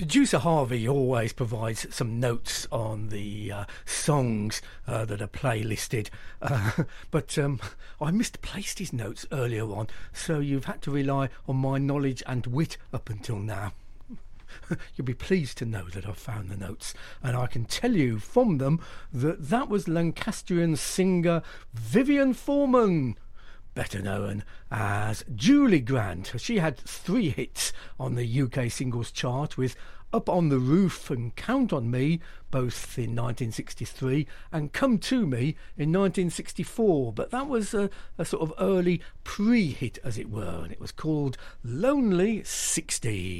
Producer Harvey always provides some notes on the songs that are playlisted, but I misplaced his notes earlier on, so you've had to rely on my knowledge and wit up until now. You'll be pleased to know that I've found the notes, and I can tell you from them that that was Lancastrian singer Vivian Foreman, better known as Julie Grant. She had 3 hits on the UK singles chart with Up on the Roof and Count on Me, both in 1963, and Come to Me in 1964. But that was a sort of early pre-hit, as it were, and it was called Lonely 16.